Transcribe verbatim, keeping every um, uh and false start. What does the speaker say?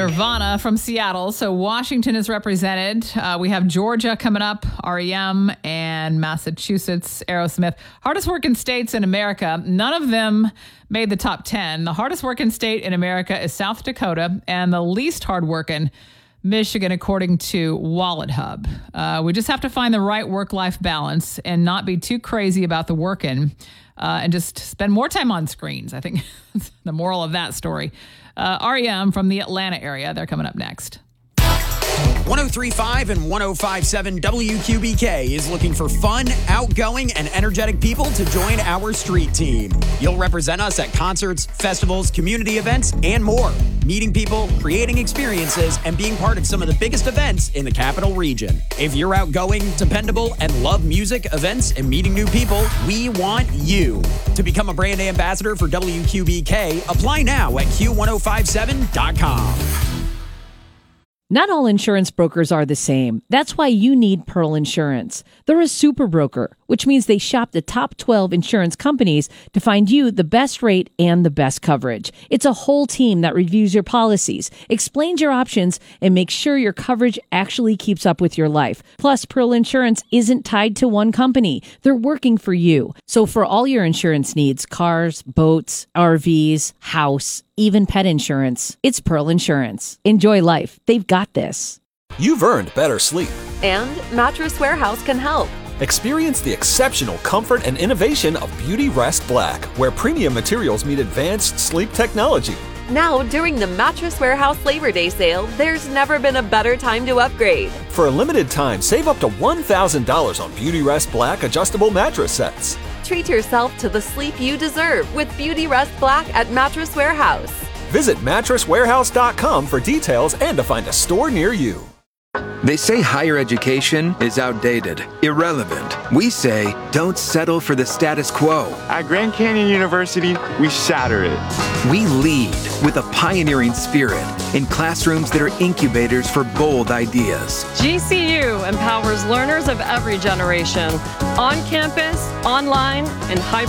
Nirvana from Seattle. So Washington is represented. Uh, we have Georgia coming up, R E M, and Massachusetts, Aerosmith. Hardest working states in America. None of them made the top ten. The hardest working state in America is South Dakota, and the least hardworking, Michigan, according to Wallet Hub. Uh, we just have to find the right work-life balance and not be too crazy about the working uh, and just spend more time on screens. I think that's the moral of that story. Uh, R E M from the Atlanta area. They're coming up next. one oh three point five and one oh five point seven W Q B K is looking for fun, outgoing, and energetic people to join our street team. You'll represent us at concerts, festivals, community events, and more. Meeting people, creating experiences, and being part of some of the biggest events in the capital region. If you're outgoing, dependable, and love music, events, and meeting new people, we want you. To become a brand ambassador for W Q B K, apply now at Q ten fifty-seven dot com. Not all insurance brokers are the same. That's why you need Pearl Insurance. They're a super broker, which means they shop the top twelve insurance companies to find you the best rate and the best coverage. It's a whole team that reviews your policies, explains your options, and makes sure your coverage actually keeps up with your life. Plus, Pearl Insurance isn't tied to one company. They're working for you. So for all your insurance needs, cars, boats, R Vs, house, even pet insurance, it's Pearl Insurance. Enjoy life. They've got this. You've earned better sleep. And Mattress Warehouse can help. Experience the exceptional comfort and innovation of Beauty Rest Black, where premium materials meet advanced sleep technology. Now, during the Mattress Warehouse Labor Day sale, there's never been a better time to upgrade. For a limited time, save up to one thousand dollars on Beauty Rest Black adjustable mattress sets. Treat yourself to the sleep you deserve with Beauty Rest Black at Mattress Warehouse. Visit mattress warehouse dot com for details and to find a store near you. They say higher education is outdated, irrelevant. We say don't settle for the status quo. At Grand Canyon University, we shatter it. We lead with a pioneering spirit in classrooms that are incubators for bold ideas. G C U empowers learners of every generation, on campus, online, and hybrid